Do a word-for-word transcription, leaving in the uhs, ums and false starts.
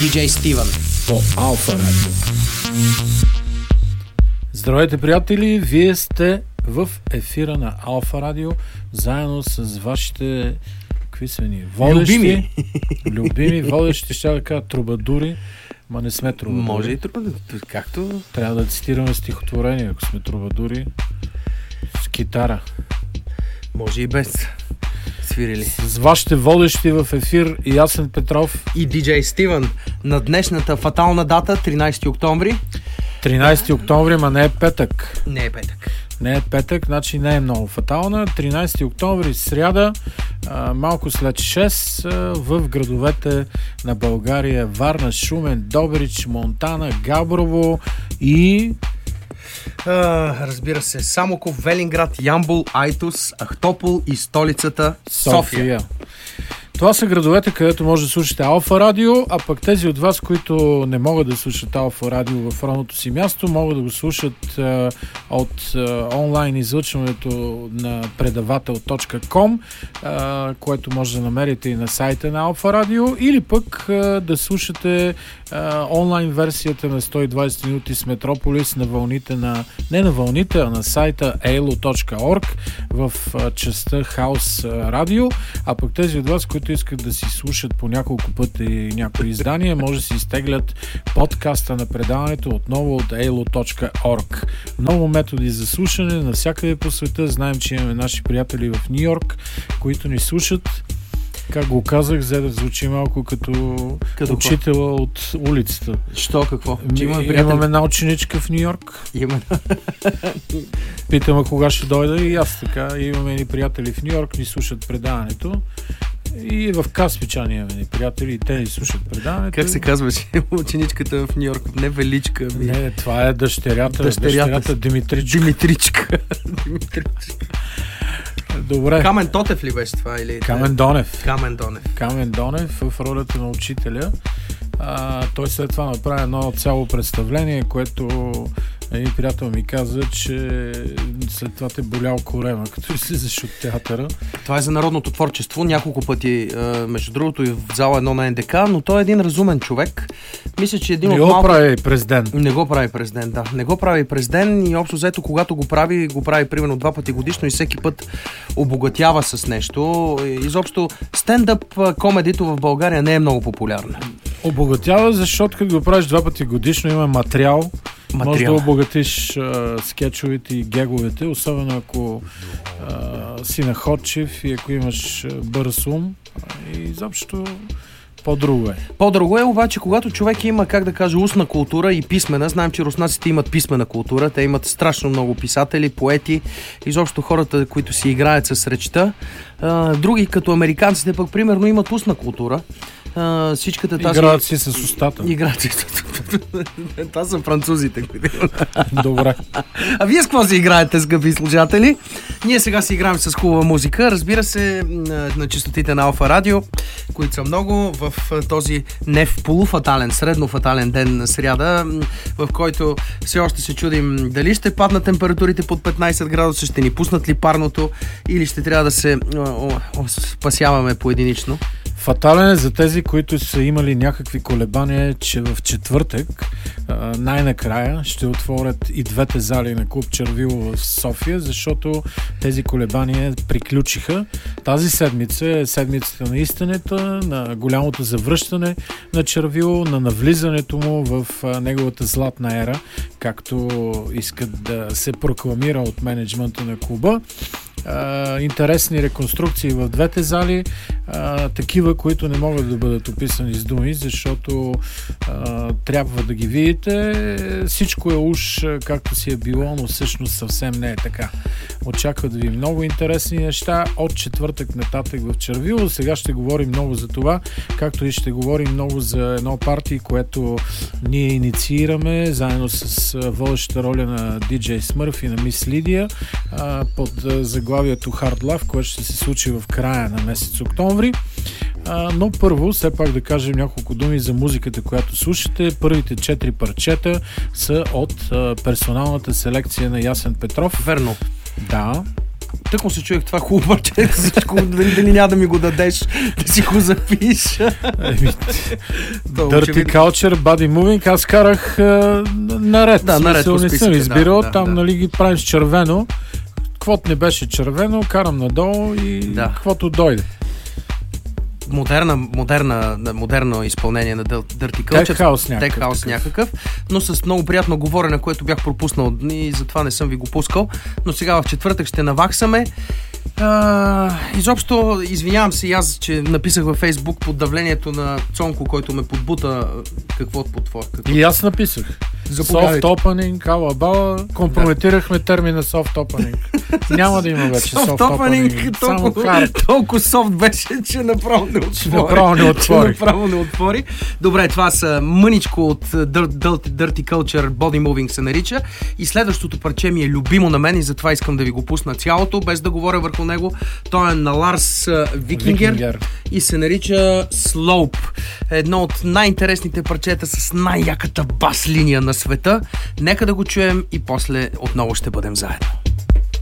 диджей Стивън по Алфа Радио. Здравейте, приятели! Вие сте в ефира на Алфа Радио, заедно с вашите какви са ни? Водещи, любими. любими водещи, ще да кажа трубадури, ма не сме трубадури. Може и трубадури, както... Трябва да цитираме стихотворение, ако сме трубадури, с китара. Може и без свирили. С вашите водещи в ефир Ясен Петров и диджей Стивън на днешната фатална дата, тринайсети октомври. тринайсети октомври, ма не е петък. Не е петък. Не е петък, значи не е много фатална. тринайсети октомври, сряда, а, малко след шест, а, в градовете на България: Варна, Шумен, Добрич, Монтана, Габрово и... Uh, разбира се, Самоков, Велинград, Ямбол, Айтос, Ахтопол и столицата София. София. Това са градовете, където може да слушате Алфа Радио, а пък тези от вас, които не могат да слушат Алфа Радио в родното си място, могат да го слушат а, от а, онлайн излъчването на предавател точка ком, а, което може да намерите и на сайта на Алфа Радио, или пък а, да слушате а, онлайн версията на сто и двайсет минути с Метрополис на вълните на... не на вълните, а на сайта ей ел о точка орг в а, частта Хаус Радио, а пък тези от вас, които искат да си слушат по няколко пъти някои издания, може да си изтеглят подкаста на предаването отново от ей ел о точка орг. Много методи за слушане навсякъде по света. Знаем, че имаме наши приятели в Ню Йорк, които ни слушат. Как го казах, за да звучи малко като, като учителя от улицата. Що, какво? Че имаме, имаме една ученичка в Ню Йорк. Имаме. Питаме кога ще дойда и аз така. Имаме ни приятели в Ню Йорк, ни слушат предаването. И в Каспичан имаме ни приятели, и те ни слушат предаването. Как се казва, че ученичката в Ню Йорк? Не Величка, ми... Не, това е дъщерята. Дъщерята, дъщерята Димитричка. Димитричка. Димитричка. Добре. Камен Тотев ли беше това? Или... Камен Донев. Камен Донев. Камен Донев в ролята на учителя. А, той след това направи едно цяло представление, което един приятел ми каза, че след това те болял корема, като излизаш от театъра. Това е за народното творчество. Няколко пъти, между другото, и в зала едно на ен де ка, но той е един разумен човек. Мисля, че един не от малко... го прави президент. Не го прави президент, да. Не го прави президент и общо взето, когато го прави, го прави примерно два пъти годишно и всеки път обогатява с нещо. Изобщо стендъп комедито в България не е много популярно. Обогатява, защото като го правиш два пъти годишно, има материал. Материал. Може да обогатиш а, скетчовете и геговете, особено ако а, си находчив и ако имаш бърз ум. И изобщо по-друго е. По-друго е, обаче, когато човек има, как да кажа, устна култура и писмена, знаем, че руснаците имат писмена култура, те имат страшно много писатели, поети, изобщо хората, които си играят с речта. А, други, като американците, пък примерно имат устна култура. Uh, всичката тази... Играят си с устата. Играят си с Това са французите. Добре. А вие с какво си играете, скъпи слушатели? Ние сега си играем с хубава музика. Разбира се, на честотите на Алфа Радио, които са много в този не в полуфатален, среднофатален ден на сряда, в който все още се чудим дали ще паднат температурите под петнайсет градуса, ще ни пуснат ли парното или ще трябва да се о, о, о, спасяваме поединично. Фатален е за тези, които са имали някакви колебания, че в четвъртък най-накрая ще отворят и двете зали на клуб Червило в София, защото тези колебания приключиха. Тази седмица е седмицата на истината, на голямото завръщане на Червило, на навлизането му в неговата златна ера, както искат да се прокламира от мениджмънта на клуба. Uh, интересни реконструкции в двете зали, uh, такива, които не могат да бъдат описани с думи, защото uh, трябва да ги видите. Всичко е уж както си е било, но всъщност съвсем не е така. Очакват да ви много интересни неща от четвъртък нататък в Червило. Сега ще говорим много за това, както и ще говорим много за едно парти, което ние инициираме заедно с водещата роля на диджей Смърф и на Мис Лидия uh, под заглавието Hard Love, което ще се случи в края на месец октомври. А, но първо, все пак да кажем няколко думи за музиката, която слушате. Първите четири парчета са от а, персоналната селекция на Ясен Петров. Верно. Да. Тък му се чуех това хубаво парче, всичко, дали, дали няма да ми го дадеш, да си го запиша. Dirty Culture, Body Moving, аз карах а, наред. Да, наред по списъка. Не съм избирал, да, там да. нали ги правим с червено. Каквото не беше червено, карам надолу и да. каквото дойде. Модерна, модерна, модерно изпълнение на Dirty Culture. Tech House някакъв. Tech House някакъв, но с много приятно говорене, което бях пропуснал и затова не съм ви го пускал. Но сега в четвъртък ще наваксаме. А, изобщо, извинявам се и аз, че написах във Фейсбук под давлението на Цонко, който ме подбута какво подтвор. Какво... И аз написах. Soft opening, ала-бала, компрометирахме да. термина soft opening. Няма да има вече soft, soft opening. Толкова, толкова софт беше, че направо не отвори. Че направо не отвори. направо не отвори. Добре, това са мъничко от Dirty, Dirty Culture, Body Moving се нарича. И следващото парче ми е любимо на мен и затова искам да ви го пусна цялото, без да говоря върху него. Той е на Ларс Викингер, Викингер и се нарича Slope. Едно от най-интересните парчета с най-яката бас линия на света. Нека да го чуем и после отново ще бъдем заедно.